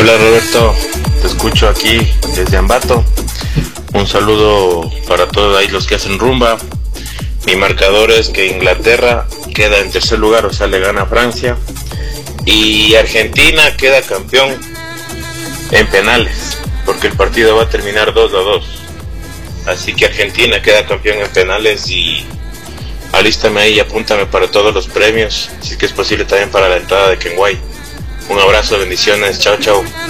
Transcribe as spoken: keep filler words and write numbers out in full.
Hola Roberto, te escucho aquí desde Ambato. Un saludo para todos ahí los que hacen rumba. Mi marcador es que Inglaterra queda en tercer lugar, o sea, le gana a Francia. Y Argentina queda campeón en penales, porque el partido va a terminar dos a dos. Así que Argentina queda campeón en penales y alístame ahí y apúntame para todos los premios, si es que es posible también para la entrada de Kenway. Un abrazo, bendiciones, chao chao.